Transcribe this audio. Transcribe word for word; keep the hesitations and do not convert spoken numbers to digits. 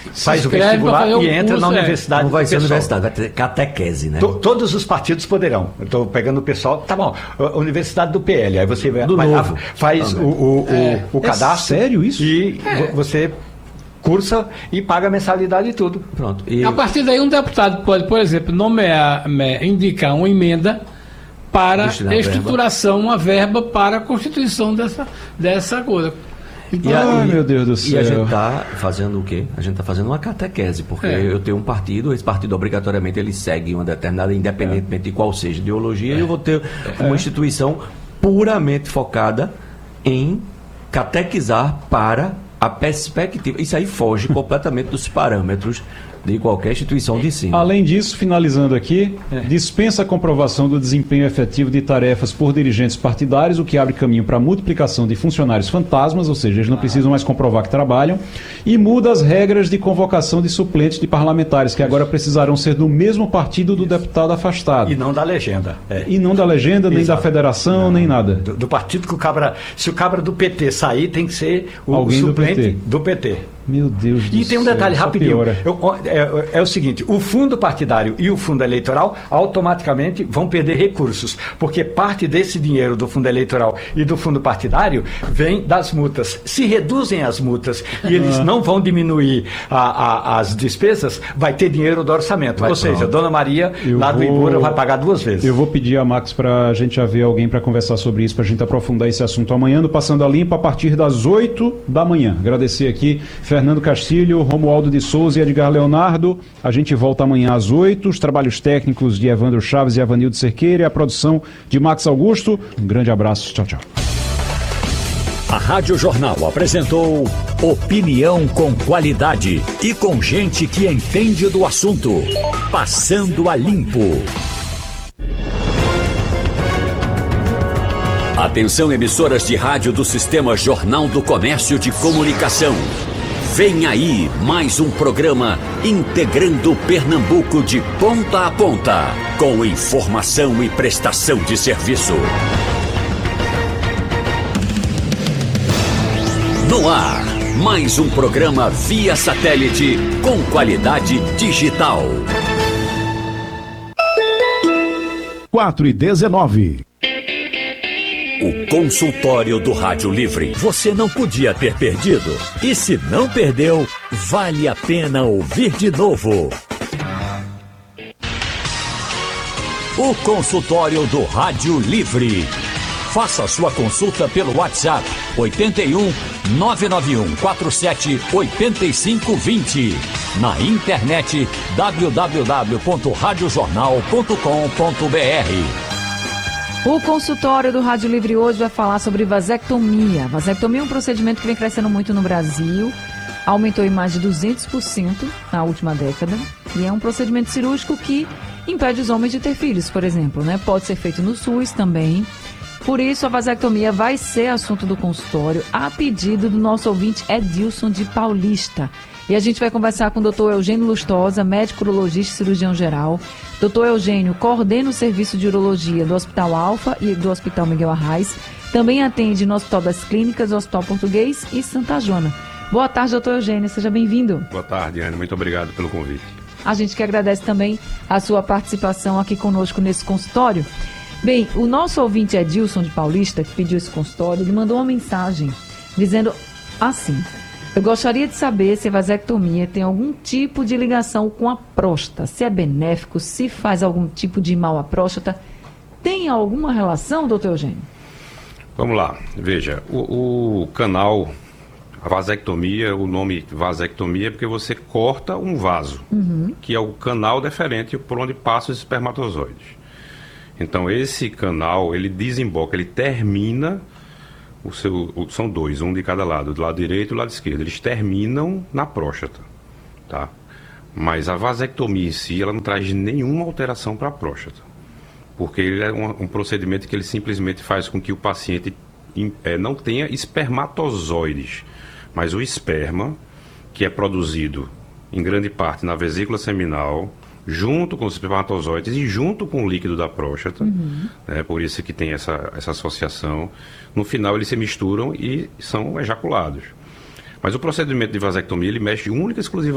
faz o vestibular e entra curso, na universidade. Não vai ser universidade, vai ter catequese, né? T- todos os partidos poderão. Eu estou pegando o pessoal, tá bom, Universidade do P L, aí você vai, vai lá, faz ah, o, o, é. o, o cadastro. É sério isso? E é. você cursa e paga a mensalidade e tudo. Pronto. E... A partir daí um deputado pode, por exemplo, nomear, indicar uma emenda para a estruturação, verba. uma verba para a constituição dessa, dessa coisa. Então, ah, meu Deus do céu. E a gente está fazendo o quê? A gente está fazendo uma catequese, porque é. eu tenho um partido, esse partido obrigatoriamente ele segue uma determinada, independentemente é. de qual seja a ideologia, é. e eu vou ter é. uma instituição puramente focada em catequizar para a perspectiva. Isso aí foge completamente dos parâmetros de qualquer instituição de ensino. Além disso, finalizando aqui, é. dispensa a comprovação do desempenho efetivo de tarefas por dirigentes partidários, o que abre caminho para a multiplicação de funcionários fantasmas, ou seja, eles não precisam mais comprovar que trabalham, e muda as regras de convocação de suplentes de parlamentares, que agora precisarão ser do mesmo partido do Isso. deputado afastado. E não da legenda. É. E não da legenda, nem Exato. da federação, não, nem nada. Do, do partido que o cabra... Se o cabra do P T sair, tem que ser o, o suplente do P T. Do P T. Meu Deus do céu. E tem um detalhe rapidinho. Eu, é, é o seguinte, o fundo partidário e o fundo eleitoral automaticamente vão perder recursos, porque parte desse dinheiro do fundo eleitoral e do fundo partidário vem das multas. Se reduzem as multas e eles ah. não vão diminuir a, a, as despesas, vai ter dinheiro do orçamento. Vai, Ou seja, pronto. Dona Maria, eu lá vou, do Ibura, vai pagar duas vezes. Eu vou pedir a Max para a gente já ver alguém para conversar sobre isso, para a gente aprofundar esse assunto amanhã, no Passando a Limpo, a partir das oito da manhã. Agradecer aqui Fernando Castilho, Romualdo de Souza e Edgar Leonardo. A gente volta amanhã às oito. Os trabalhos técnicos de Evandro Chaves e Avanildo Cerqueira e a produção de Max Augusto. Um grande abraço. Tchau, tchau. A Rádio Jornal apresentou opinião com qualidade e com gente que entende do assunto. Passando a Limpo. Atenção, emissoras de rádio do Sistema Jornal do Comércio de Comunicação. Vem aí mais um programa integrando Pernambuco de ponta a ponta, com informação e prestação de serviço. No ar, mais um programa via satélite com qualidade digital. quatro e dezenove. O consultório do Rádio Livre. Você não podia ter perdido. E se não perdeu, vale a pena ouvir de novo. O consultório do Rádio Livre. Faça sua consulta pelo WhatsApp oito um, nove nove um quatro sete, oito cinco dois zero. Na internet w w w ponto rádio jornal ponto com ponto b r. O consultório do Rádio Livre hoje vai falar sobre vasectomia. Vasectomia é um procedimento que vem crescendo muito no Brasil, aumentou em mais de duzentos por cento na última década, e é um procedimento cirúrgico que impede os homens de ter filhos, por exemplo, né? Pode ser feito no SUS também. Por isso, a vasectomia vai ser assunto do consultório a pedido do nosso ouvinte Edilson de Paulista. E a gente vai conversar com o doutor Eugênio Lustosa, médico urologista e cirurgião geral. doutor Eugênio coordena o serviço de urologia do Hospital Alfa e do Hospital Miguel Arraes. Também atende no Hospital das Clínicas, Hospital Português e Santa Joana. Boa tarde, doutor Eugênio. Seja bem-vindo. Boa tarde, Ana. Muito obrigado pelo convite. A gente que agradece também a sua participação aqui conosco nesse consultório. Bem, o nosso ouvinte Edilson de Paulista, que pediu esse consultório, ele mandou uma mensagem dizendo assim: eu gostaria de saber se a vasectomia tem algum tipo de ligação com a próstata, se é benéfico, se faz algum tipo de mal à próstata. Tem alguma relação, doutor Eugênio? Vamos lá, veja, o, o canal, a vasectomia, o nome vasectomia é porque você corta um vaso, uhum. que é o canal deferente por onde passam os espermatozoides. Então esse canal, ele desemboca, ele termina... O seu, o, são dois, um de cada lado, do lado direito e do lado esquerdo. Eles terminam na próstata, tá? Mas a vasectomia em si, ela não traz nenhuma alteração para a próstata, porque ele é um, um procedimento que ele simplesmente faz com que o paciente in, é, não tenha espermatozoides, mas o esperma, que é produzido em grande parte na vesícula seminal, junto com os espermatozoides e junto com o líquido da próstata, uhum. né, por isso que tem essa, essa associação. No final eles se misturam e são ejaculados. Mas o procedimento de vasectomia, ele mexe única e exclusivamente